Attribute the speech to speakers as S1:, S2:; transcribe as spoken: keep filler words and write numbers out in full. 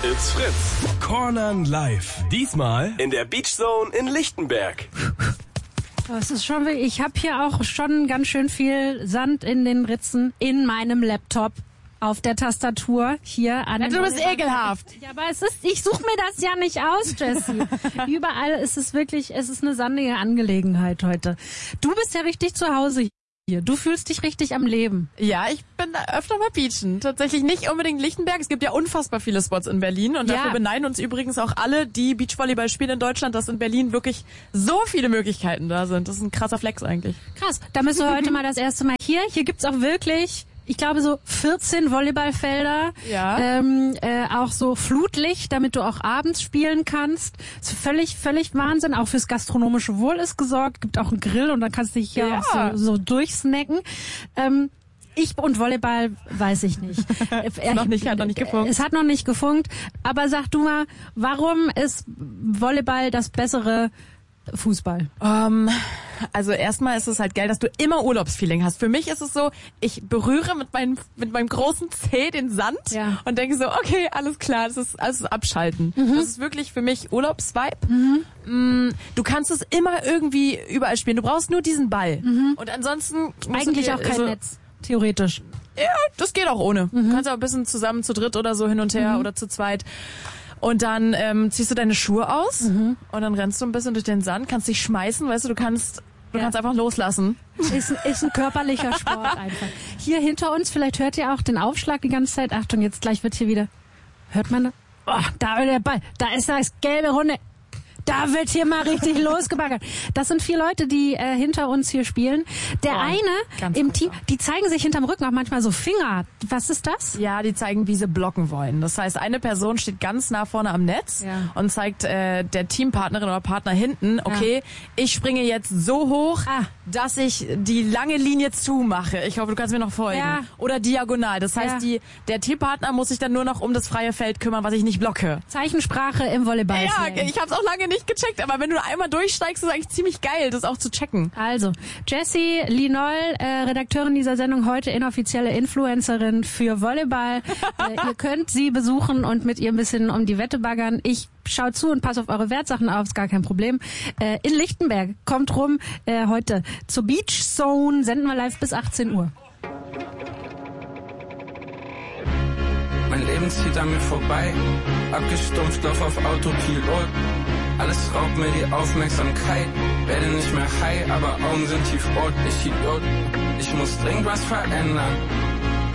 S1: It's Fritz. Cornern live. Diesmal in der Beach Zone in Lichtenberg.
S2: Das ist schon, ich habe hier auch schon ganz schön viel Sand in den Ritzen in meinem Laptop. Auf der Tastatur hier an.
S3: Ja, du bist ekelhaft.
S2: Ja, aber es ist, ich suche mir das ja nicht aus, Jessie. Überall ist es wirklich, es ist eine sandige Angelegenheit heute. Du bist ja richtig zu Hause hier. Du fühlst dich richtig am Leben.
S3: Ja, ich bin öfter mal beachen. Tatsächlich nicht unbedingt Lichtenberg. Es gibt ja unfassbar viele Spots in Berlin und dafür ja. beneiden uns übrigens auch alle, die Beachvolleyball spielen in Deutschland, dass in Berlin wirklich so viele Möglichkeiten da sind. Das ist ein krasser Flex eigentlich.
S2: Krass. Da bist du heute mal das erste Mal hier. Hier gibt's auch wirklich, ich glaube, so vierzehn Volleyballfelder,
S3: ja.
S2: ähm, äh, auch so Flutlicht, damit du auch abends spielen kannst. Das ist völlig, völlig Wahnsinn. Auch fürs gastronomische Wohl ist gesorgt. Gibt auch einen Grill und dann kannst du dich hier
S3: ja.
S2: auch so, so durchsnacken. Ähm, ich und Volleyball weiß ich nicht.
S3: es noch nicht, hat noch nicht gefunkt.
S2: Es hat noch nicht gefunkt. Aber sag du mal, warum ist Volleyball das bessere Fußball?
S3: Um, also erstmal ist es halt geil, dass du immer Urlaubsfeeling hast. Für mich ist es so, ich berühre mit meinem mit meinem großen Zeh den Sand
S2: ja.
S3: und denke so, okay, alles klar, das ist alles abschalten.
S2: Mhm.
S3: Das ist wirklich für mich Urlaubsvibe.
S2: Mhm.
S3: Du kannst es immer irgendwie überall spielen. Du brauchst nur diesen Ball.
S2: Mhm.
S3: Und ansonsten
S2: eigentlich
S3: dir,
S2: auch kein
S3: also,
S2: Netz, theoretisch.
S3: Ja, das geht auch ohne.
S2: Mhm.
S3: Du kannst auch ein bisschen zusammen zu dritt oder so hin und her
S2: mhm.
S3: oder zu zweit. Und dann ähm, ziehst du deine Schuhe aus
S2: mhm.
S3: und dann rennst du ein bisschen durch den Sand, kannst dich schmeißen, weißt du, du kannst du
S2: ja.
S3: kannst einfach loslassen.
S2: Ist, ist ein körperlicher Sport einfach. Hier hinter uns, vielleicht hört ihr auch den Aufschlag die ganze Zeit. Achtung, jetzt gleich wird hier wieder, hört man, oh, da der Ball, da ist das gelbe Runde. Da wird hier mal richtig losgebaggert. Das sind vier Leute, die äh, hinter uns hier spielen. Der
S3: oh,
S2: eine im Team, die zeigen sich hinterm Rücken auch manchmal so Finger. Was ist das?
S3: Ja, die zeigen, wie sie blocken wollen. Das heißt, eine Person steht ganz nah vorne am Netz
S2: ja.
S3: und zeigt äh, der Teampartnerin oder Partner hinten, okay, ja. ich springe jetzt so hoch,
S2: ah.
S3: dass ich die lange Linie zumache. Ich hoffe, du kannst mir noch folgen.
S2: Ja.
S3: Oder diagonal. Das heißt,
S2: ja.
S3: die der Teampartner muss sich dann nur noch um das freie Feld kümmern, was ich nicht blocke.
S2: Zeichensprache im Volleyball.
S3: Ja, ich habe es auch lange nicht gecheckt, aber wenn du einmal durchsteigst, ist es eigentlich ziemlich geil, das auch zu checken.
S2: Also, Jessie Linoll, äh, Redakteurin dieser Sendung, heute inoffizielle Influencerin für Volleyball. äh, ihr könnt sie besuchen und mit ihr ein bisschen um die Wette baggern. Ich schaue zu und passe auf eure Wertsachen auf, ist gar kein Problem. Äh, in Lichtenberg, kommt rum äh, heute zur Beach Zone, senden wir live bis achtzehn Uhr.
S4: Mein Leben zieht an mir vorbei, abgestumpft, lauf auf Autopilot. Alles raubt mir die Aufmerksamkeit, werde nicht mehr high, aber Augen sind tiefrot. Ich Idiot, ich muss dringend was verändern.